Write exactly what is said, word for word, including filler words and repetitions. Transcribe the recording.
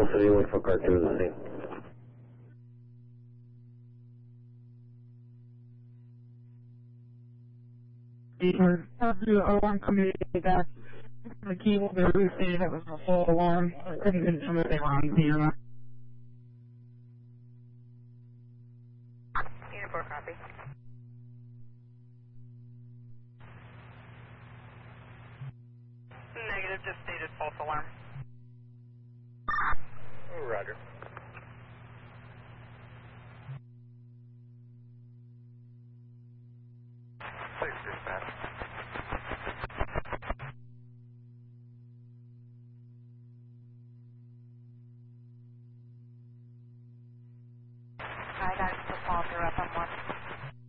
Control City, one for car two, the same. Or after the alarm coming back, the key will be saying it was a full alarm. I couldn't get something wrong here. Unit four, copy. Negative, just stated false alarm. Roger. Six dispatch.